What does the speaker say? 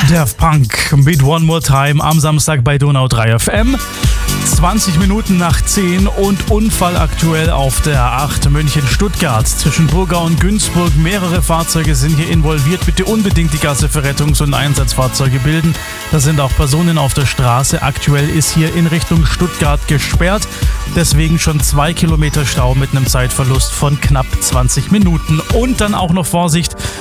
Daft Punk mit One More Time am Samstag bei Donau 3 FM. 20 Minuten nach 10 und Unfall aktuell auf der A8 München-Stuttgart. Zwischen Burgau und Günzburg mehrere Fahrzeuge sind hier involviert. Bitte unbedingt die Gasse für Rettungs- und Einsatzfahrzeuge bilden. Da sind auch Personen auf der Straße. Aktuell ist hier in Richtung Stuttgart gesperrt. Deswegen schon 2 Kilometer Stau mit einem Zeitverlust von knapp 20 Minuten. Und dann auch noch Vorsicht